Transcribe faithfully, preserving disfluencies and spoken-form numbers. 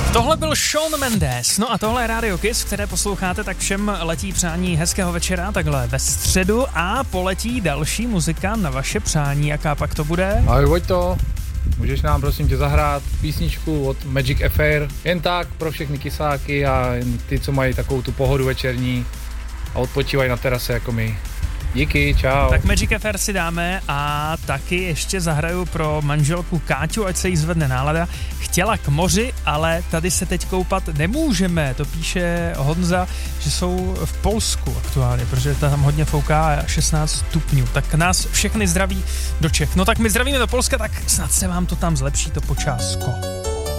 Tohle byl Shawn Mendes, no a tohle je Radio Kiss, které posloucháte, tak všem letí přání hezkého večera, takhle ve středu a poletí další muzika na vaše přání, jaká pak to bude? Ahoj Vojto, můžeš nám prosím tě zahrát písničku od Magic Affair, jen tak pro všechny kysáky a jen ty, co mají takovou tu pohodu večerní a odpočívají na terase jako my. Díky, čau. Tak Magic Affair si dáme a taky ještě zahraju pro manželku Káťu, ať se jí zvedne nálada. Chtěla k moři, ale tady se teď koupat nemůžeme, to píše Honza, že jsou v Polsku aktuálně, protože tam hodně fouká šestnáct stupňů. Tak nás všechny zdraví do Čech. No tak my zdravíme do Polska, tak snad se vám to tam zlepší, to počásko.